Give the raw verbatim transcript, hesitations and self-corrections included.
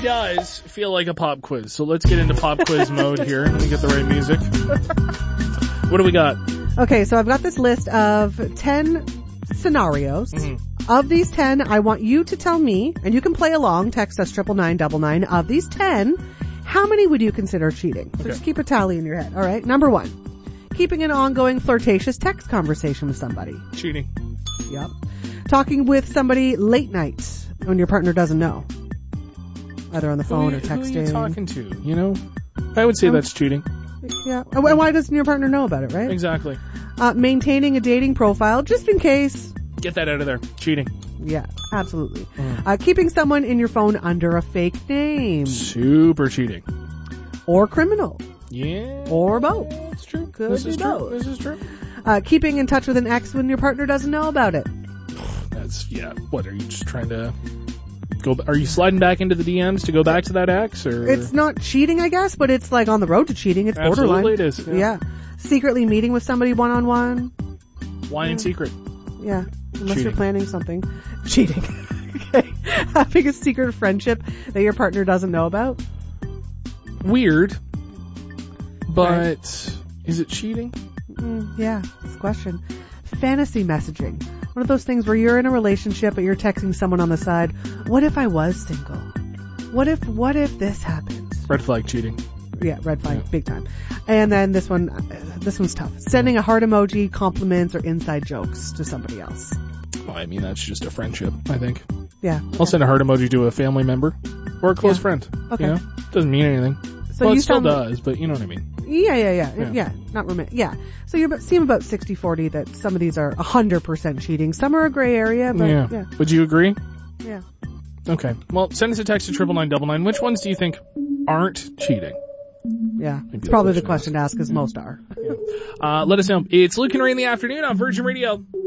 does feel like a pop quiz. So let's get into pop quiz mode here. Let me get the right music. What do we got? Okay, so I've got this list of ten scenarios. Mm-hmm. Of these ten, I want you to tell me, and you can play along, text us triple nine double nine. Of these ten, how many would you consider cheating? So okay. Just keep a tally in your head. All right, number one, keeping an ongoing flirtatious text conversation with somebody. Cheating. Yep. Talking with somebody late night when your partner doesn't know. Either on the phone who, or texting. Who are you talking to, you know? I would say um, that's cheating. Yeah. And why doesn't your partner know about it, right? Exactly. Uh, maintaining a dating profile just in case. Get that out of there. Cheating. Yeah, absolutely. Mm. Uh, keeping someone in your phone under a fake name. Super cheating. Or criminal. Yeah. Or both. That's true. Could this be is both. true. This is true. Uh, keeping in touch with an ex when your partner doesn't know about it. That's, yeah. What, are you just trying to go, are you sliding back into the D Ms to go back to that ex, or? It's not cheating, I guess, but it's like on the road to cheating. It's Absolutely borderline. It is. Yeah. yeah. Secretly meeting with somebody one-on-one. Why in secret? Yeah. Unless Cheating. you're planning something. Cheating. Okay. Having a secret friendship that your partner doesn't know about. Weird. But right. Is it cheating? Mm, yeah, that's the question. Fantasy messaging. One of those things where you're in a relationship but you're texting someone on the side. What if I was single? What if, what if this happens? Red flag cheating. Yeah, red flag, yeah. big time. And then this one, uh, this one's tough. Sending a heart emoji, compliments, or inside jokes to somebody else. Well, I mean, that's just a friendship, I think. Yeah. I'll yeah. send a heart emoji to a family member or a close yeah. friend. Okay. You know? Doesn't mean anything. So well, you it still sound does, but you know what I mean. Yeah, yeah, yeah. Yeah, yeah not romantic. Yeah. So you seem about sixty forty that some of these are one hundred percent cheating. Some are a gray area, but yeah. yeah. Would you agree? Yeah. Okay. Well, send us a text to triple nine double nine. Which ones do you think aren't cheating? Yeah. Maybe it's probably the question to ask, because most are. Yeah. Uh, let us know. It's Luke and Ray in the afternoon on Virgin Radio.